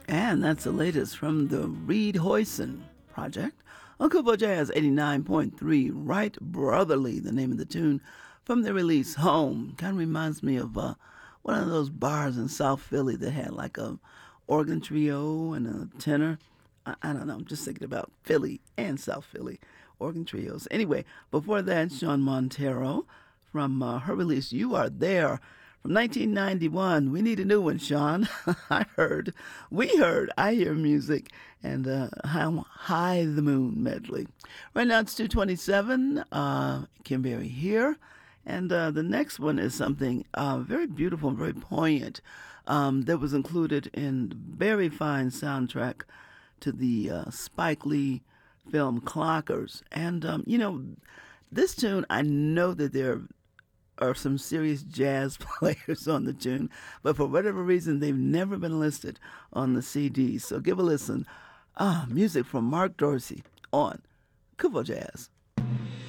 And that's the latest from the Reed Hoyson project. On Kubo Jazz 89.3, Right Brotherly, the name of the tune from the release Home. Kind of reminds me of one of those bars in South Philly that had like a organ trio and a tenor. I don't know, I'm just thinking about Philly and South Philly organ trios. Anyway, before that, Sean Montero from her release You Are There from 1991. We need a new one, Sean. We heard I Hear Music and High the Moon medley. Right now it's 2:27. Kim Berry here. And the next one is something very beautiful and very poignant that was included in the very fine soundtrack to the Spike Lee film Clockers. And, this tune, I know that there are some serious jazz players on the tune, but for whatever reason, they've never been listed on the CD. So give a listen. Music from Mark Dorsey on Kubo Jazz.